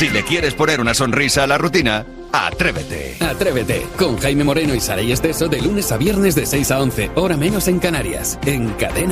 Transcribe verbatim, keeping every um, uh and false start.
Si le quieres poner una sonrisa a la rutina, atrévete. Atrévete, con Jaime Moreno y Saray Esteso de lunes a viernes de seis a once, hora menos en Canarias, en Cadena.